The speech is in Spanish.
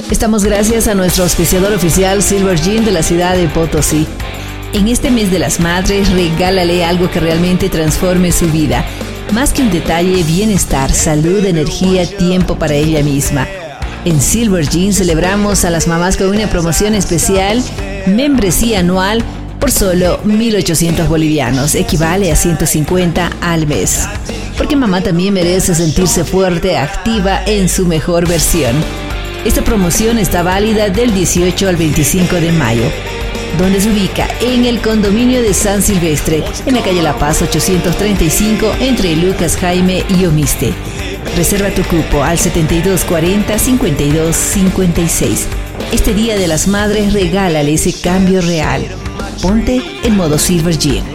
Estamos gracias a nuestro auspiciador oficial Silver Gym de la ciudad de Potosí. En este mes de las madres, regálale algo que realmente transforme su vida. Más que un detalle, bienestar, salud, energía, tiempo para ella misma. En Silver Gym celebramos a las mamás con una promoción especial, membresía anual por solo 1.800 bolivianos, equivale a 150 al mes. Porque mamá también merece sentirse fuerte, activa en su mejor versión. Esta promoción está válida del 18 al 25 de mayo. ¿Dónde se ubica? En el condominio de San Silvestre, en la calle La Paz 835, entre Lucas Jaime y Omiste. Reserva tu cupo al 7240-5256. Este Día de las Madres regálale ese cambio real. Ponte en modo Silver Gym.